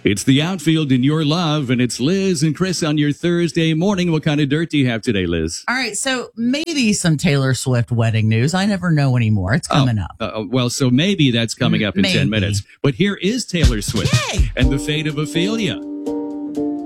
It's the outfield in your love, and it's Liz and Chris on your Thursday morning. What kind of dirt do you have today, Liz? All right, so maybe some Taylor Swift wedding news. I never know anymore. It's coming up. Well, so maybe that's coming up in 10 minutes. But here is Taylor Swift Yay! and the fate of Ophelia.